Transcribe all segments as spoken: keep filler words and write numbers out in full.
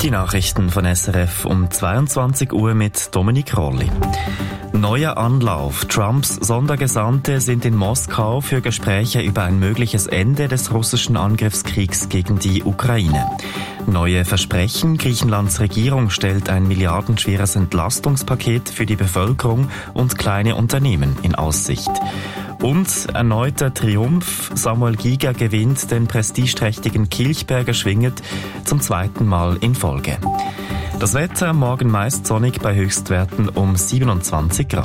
Die Nachrichten von S R F um zweiundzwanzig Uhr mit Dominik Rolli. Neuer Anlauf. Trumps Sondergesandte sind in Moskau für Gespräche über ein mögliches Ende des russischen Angriffskriegs gegen die Ukraine. Neue Versprechen. Griechenlands Regierung stellt ein milliardenschweres Entlastungspaket für die Bevölkerung und kleine Unternehmen in Aussicht. Und erneuter Triumph. Samuel Giger gewinnt den prestigeträchtigen Kilchberger Schwinget zum zweiten Mal in Folge. Das Wetter morgen meist sonnig bei Höchstwerten um siebenundzwanzig Grad.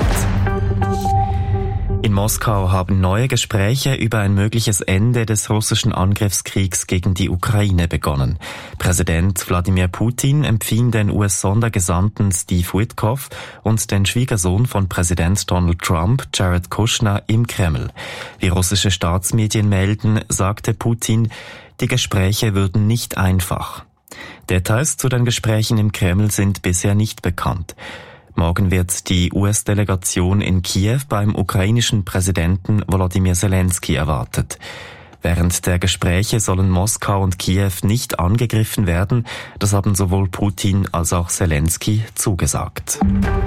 In Moskau haben neue Gespräche über ein mögliches Ende des russischen Angriffskriegs gegen die Ukraine begonnen. Präsident Wladimir Putin empfing den U S-Sondergesandten Steve Witkoff und den Schwiegersohn von Präsident Donald Trump, Jared Kushner, im Kreml. Wie russische Staatsmedien melden, sagte Putin, die Gespräche würden nicht einfach. Details zu den Gesprächen im Kreml sind bisher nicht bekannt. Morgen wird die U S-Delegation in Kiew beim ukrainischen Präsidenten Volodymyr Zelensky erwartet. Während der Gespräche sollen Moskau und Kiew nicht angegriffen werden, das haben sowohl Putin als auch Zelensky zugesagt.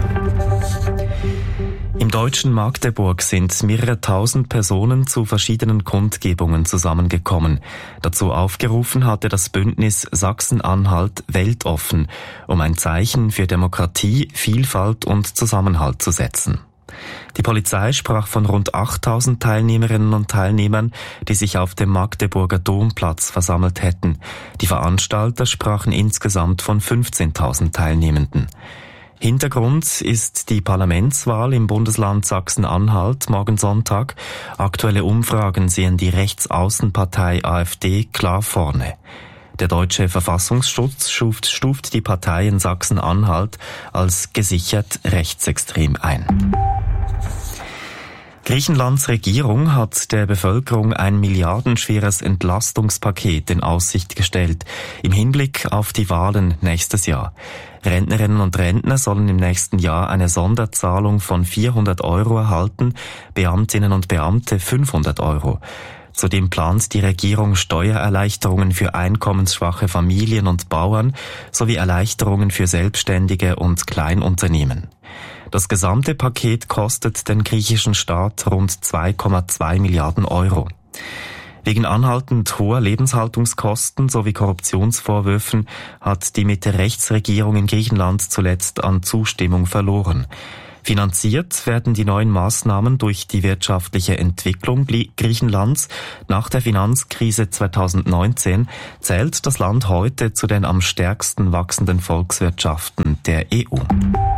Im deutschen Magdeburg sind mehrere tausend Personen zu verschiedenen Kundgebungen zusammengekommen. Dazu aufgerufen hatte das Bündnis Sachsen-Anhalt weltoffen, um ein Zeichen für Demokratie, Vielfalt und Zusammenhalt zu setzen. Die Polizei sprach von rund achttausend Teilnehmerinnen und Teilnehmern, die sich auf dem Magdeburger Domplatz versammelt hätten. Die Veranstalter sprachen insgesamt von fünfzehntausend Teilnehmenden. Hintergrund ist die Parlamentswahl im Bundesland Sachsen-Anhalt morgen Sonntag. Aktuelle Umfragen sehen die Rechtsaußenpartei AfD klar vorne. Der deutsche Verfassungsschutz stuft, stuft die Partei in Sachsen-Anhalt als gesichert rechtsextrem ein. Griechenlands Regierung hat der Bevölkerung ein milliardenschweres Entlastungspaket in Aussicht gestellt, im Hinblick auf die Wahlen nächstes Jahr. Rentnerinnen und Rentner sollen im nächsten Jahr eine Sonderzahlung von vierhundert Euro erhalten, Beamtinnen und Beamte fünfhundert Euro. Zudem plant die Regierung Steuererleichterungen für einkommensschwache Familien und Bauern sowie Erleichterungen für Selbstständige und Kleinunternehmen. Das gesamte Paket kostet den griechischen Staat rund zwei Komma zwei Milliarden Euro. Wegen anhaltend hoher Lebenshaltungskosten sowie Korruptionsvorwürfen hat die Mitte-Rechts-Regierung in Griechenland zuletzt an Zustimmung verloren. Finanziert werden die neuen Maßnahmen durch die wirtschaftliche Entwicklung Griechenlands. Nach der Finanzkrise zweitausendneunzehn zählt das Land heute zu den am stärksten wachsenden Volkswirtschaften der E U.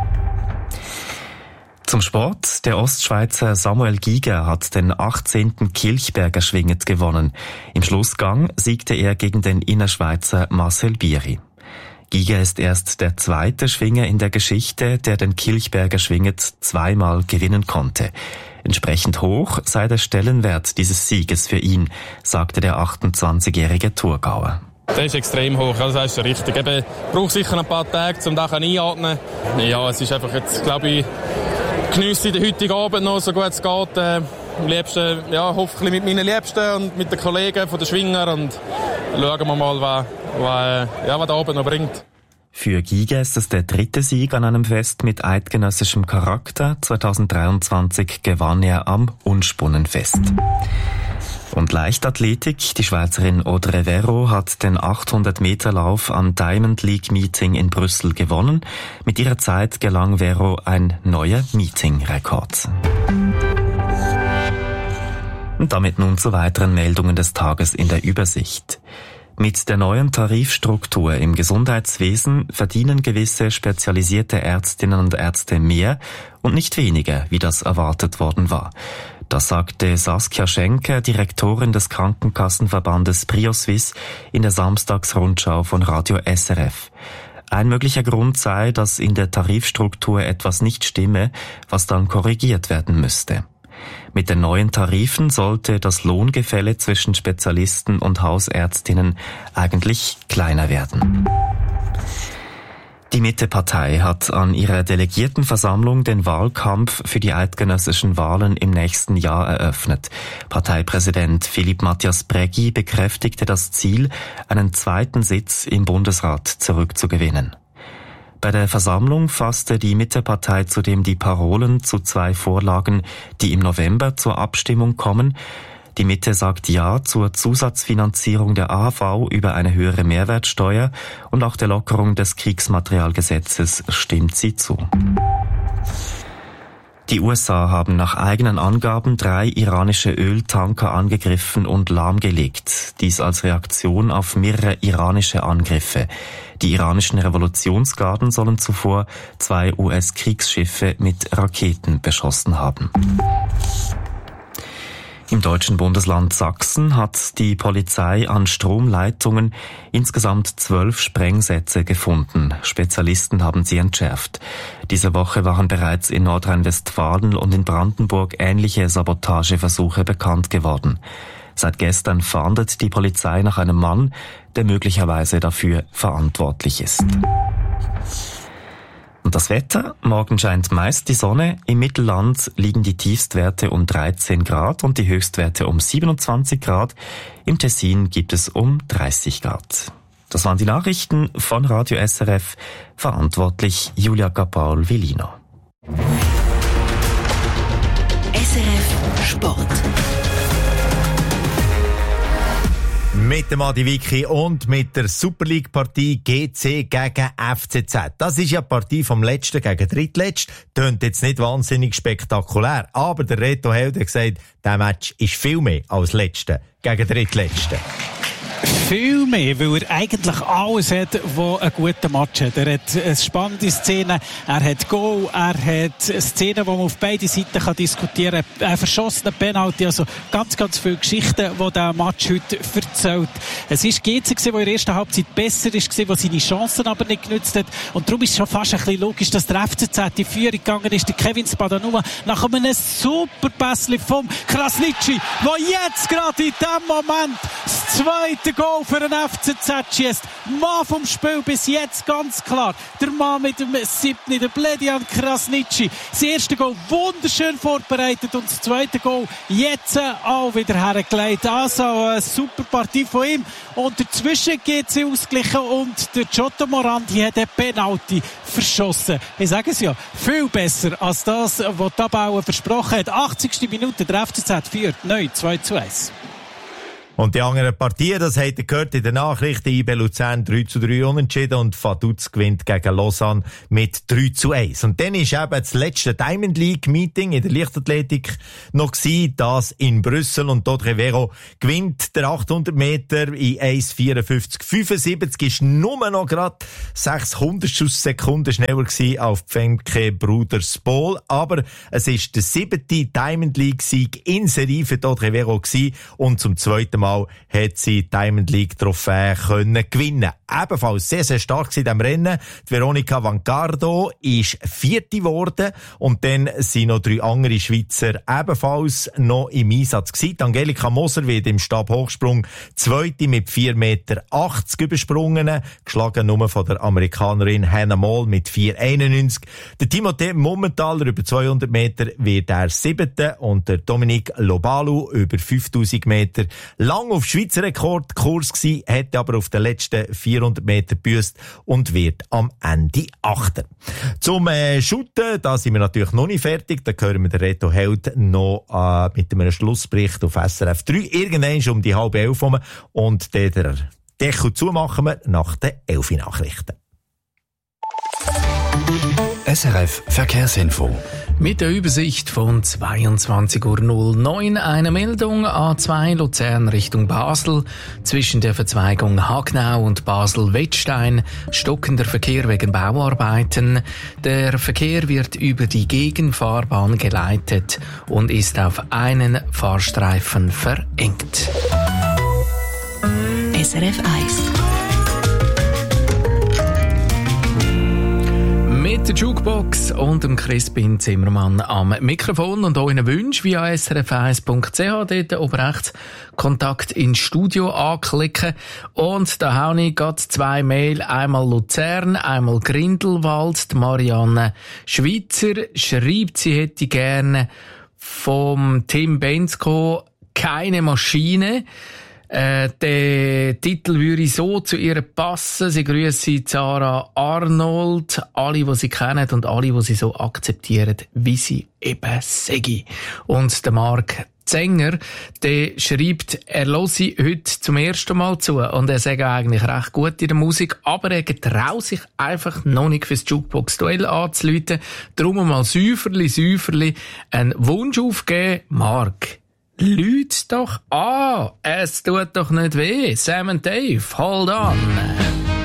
Zum Sport. Der Ostschweizer Samuel Giger hat den achtzehnten Kilchberger Schwinget gewonnen. Im Schlussgang siegte er gegen den Innerschweizer Marcel Bieri. Giger ist erst der zweite Schwinger in der Geschichte, der den Kilchberger Schwinget zweimal gewinnen konnte. Entsprechend hoch sei der Stellenwert dieses Sieges für ihn, sagte der achtundzwanzigjährige Thurgauer. Der ist extrem hoch, also das ist schon richtig. Eben, braucht sicher ein paar Tage, um das einatmen. Ja, es ist einfach jetzt, glaube ich, geniesse den heutigen Abend noch, so gut es geht. Äh, am liebsten, ja, hoffentlich mit meinen Liebsten und mit den Kollegen von den Schwinger und schauen wir mal, was, was, ja, was der Abend noch bringt. Für Giger ist es der dritte Sieg an einem Fest mit eidgenössischem Charakter. zweitausenddreiundzwanzig gewann er am Unspunnenfest. Und Leichtathletik. Die Schweizerin Audrey Verreau hat den achthundert Meter Lauf am Diamond League Meeting in Brüssel gewonnen. Mit ihrer Zeit gelang Verreau ein neuer Meeting-Rekord. Und damit nun zu weiteren Meldungen des Tages in der Übersicht. Mit der neuen Tarifstruktur im Gesundheitswesen verdienen gewisse spezialisierte Ärztinnen und Ärzte mehr und nicht weniger, wie das erwartet worden war. Das sagte Saskia Schenker, Direktorin des Krankenkassenverbandes PrioSwiss, in der Samstagsrundschau von Radio S R F. Ein möglicher Grund sei, dass in der Tarifstruktur etwas nicht stimme, was dann korrigiert werden müsste. Mit den neuen Tarifen sollte das Lohngefälle zwischen Spezialisten und Hausärztinnen eigentlich kleiner werden. Die Mitte-Partei hat an ihrer Delegiertenversammlung den Wahlkampf für die eidgenössischen Wahlen im nächsten Jahr eröffnet. Parteipräsident Philipp Matthias Brägi bekräftigte das Ziel, einen zweiten Sitz im Bundesrat zurückzugewinnen. Bei der Versammlung fasste die Mitte-Partei zudem die Parolen zu zwei Vorlagen, die im November zur Abstimmung kommen. Die Mitte sagt Ja zur Zusatzfinanzierung der A H V über eine höhere Mehrwertsteuer und auch der Lockerung des Kriegsmaterialgesetzes stimmt sie zu. Die U S A haben nach eigenen Angaben drei iranische Öltanker angegriffen und lahmgelegt. Dies als Reaktion auf mehrere iranische Angriffe. Die iranischen Revolutionsgarden sollen zuvor zwei U S-Kriegsschiffe mit Raketen beschossen haben. Im deutschen Bundesland Sachsen hat die Polizei an Stromleitungen insgesamt zwölf Sprengsätze gefunden. Spezialisten haben sie entschärft. Diese Woche waren bereits in Nordrhein-Westfalen und in Brandenburg ähnliche Sabotageversuche bekannt geworden. Seit gestern fahndet die Polizei nach einem Mann, der möglicherweise dafür verantwortlich ist. Und das Wetter? Morgen scheint meist die Sonne. Im Mittelland liegen die Tiefstwerte um dreizehn Grad und die Höchstwerte um siebenundzwanzig Grad. Im Tessin gibt es um dreißig Grad. Das waren die Nachrichten von Radio S R F. Verantwortlich Julia Capaul-Villino. S R F Sport. Mit dem Adi Vicky und mit der Super League-Partie G C gegen F C Z. Das ist ja die Partie vom Letzten gegen Drittletzten. Tönt jetzt nicht wahnsinnig spektakulär. Aber der Reto Held hat gesagt, der Match ist viel mehr als Letzte gegen Drittletzten. Viel mehr, weil er eigentlich alles hat, was einen guten Match hat. Er hat eine spannende Szene, er hat Goal, er hat Szenen, die man auf beide Seiten kann diskutieren kann, einen verschossenen Penalty, also ganz, ganz viele Geschichten, die dieser Match heute erzählt. Es war G C, der in der ersten Halbzeit besser war, der seine Chancen aber nicht genutzt hat. Und darum ist es schon fast ein bisschen logisch, dass der F C Z in Führung gegangen ist. Der Kevin Spadanova nach einem super Pässli vom Krasnitschi, der jetzt gerade in diesem Moment das zweite Goal für den F C Z schießt. Mann vom Spiel bis jetzt ganz klar. Der Mann mit dem siebten, der Bledian Krasnitschi. Das erste Goal wunderschön vorbereitet und das zweite Goal jetzt auch wieder hergelegt. Also eine super Partie von ihm. Und dazwischen geht sie ausgeglichen und der Giotto Morandi hat den Penalty verschossen. Ich sage es ja, viel besser als das, was Tabauer versprochen hat. achtzigste Minute, der F C Z führt neu zwei zu eins. Und die anderen Partien, das habt ihr gehört in den Nachrichten, I B Luzern drei zu drei unentschieden und Vaduz gewinnt gegen Lausanne mit drei zu eins. Und dann ist eben das letzte Diamond League Meeting in der Leichtathletik noch gewesen, das in Brüssel, und dort Rivero gewinnt der achthundert Meter in eins vierundfünfzig fünfundsiebzig, ist nur noch gerade sechshundert Sekunden schneller gewesen auf Femke Bruder-Spohl, aber es ist der siebte Diamond League Sieg in Serie für dort Rivero gewesen und zum zweiten Mal hat sie die Diamond League Trophäe können gewinnen. Ebenfalls sehr, sehr stark in diesem Rennen. Die Veronika Vancardo ist vierte geworden und dann sind noch drei andere Schweizer ebenfalls noch im Einsatz gewesen. Die Angelika Moser wird im Stabhochsprung zweite mit vier Meter achtzig übersprungen, geschlagen nur von der Amerikanerin Hannah Moll mit vier einundneunzig. Der Timothée Mummentaler über zweihundert Meter wird der siebte und der Dominik Lobalu über fünftausend Meter lang auf Schweizer Rekordkurs gsi, hat aber auf den letzten vierhundert Meter gebüßt und wird am Ende Achter. Zum äh, Shooten, da sind wir natürlich noch nicht fertig. Da hören wir den Reto Held noch äh, mit einem Schlussbericht auf S R F drei. Irgendwann um die halbe elf rum. Und den der Deckel zumachen wir nach den elf Nachrichten. S R F Verkehrsinfo. Mit der Übersicht von zweiundzwanzig Uhr neun eine Meldung A zwei Luzern Richtung Basel. Zwischen der Verzweigung Hagnau und Basel-Wettstein stockender Verkehr wegen Bauarbeiten. Der Verkehr wird über die Gegenfahrbahn geleitet und ist auf einen Fahrstreifen verengt. S R F eins. Mit mit der Jukebox und dem Crispin Zimmermann am Mikrofon und euren Wünschen via s r f eins punkt c h. Dort oben rechts Kontakt ins Studio anklicken. Und da habe ich gerade zwei Mail. Einmal Luzern, einmal Grindelwald. Die Marianne Schweizer schreibt, sie hätte gerne vom Tim Bensko «Keine Maschine». Äh, der Titel würde so zu ihr passen. Sie grüße Sarah Arnold, alle, die sie kennen und alle, die sie so akzeptieren, wie sie eben sei. Und der Marc Zenger, der schreibt, er höre heute zum ersten Mal zu und er sagt eigentlich recht gut in der Musik, aber er traut sich einfach noch nicht fürs Jukebox-Duell anzuläuten. Darum mal Säuferli, Säuferli einen Wunsch aufgeben. Marc, lüt doch an, es tut doch nicht weh. Sam and Dave, hold on.